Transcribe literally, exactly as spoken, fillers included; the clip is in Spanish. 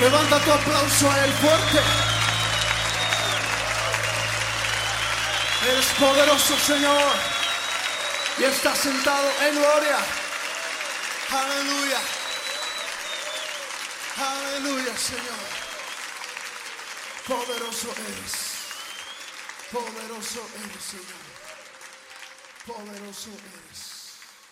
Levanta tu aplauso a Él fuerte. Eres poderoso, Señor, y estás sentado en gloria. Aleluya. Aleluya, Señor. Poderoso eres. Poderoso eres, Señor. Poderoso eres.